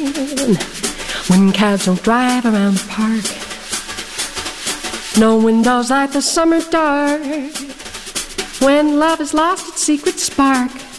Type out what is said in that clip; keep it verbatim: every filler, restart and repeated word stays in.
when cabs don't drive around the park, no windows light the summer dark, when love has lost its secret spark,